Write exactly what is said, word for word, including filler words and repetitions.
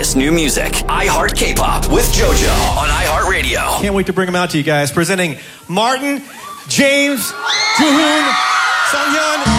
hottest new music. iHeart K-Pop with JoJo on iHeartRadio. Can't wait to bring them out to you guys. Presenting Martin, James, Joohoon, Sunghyun,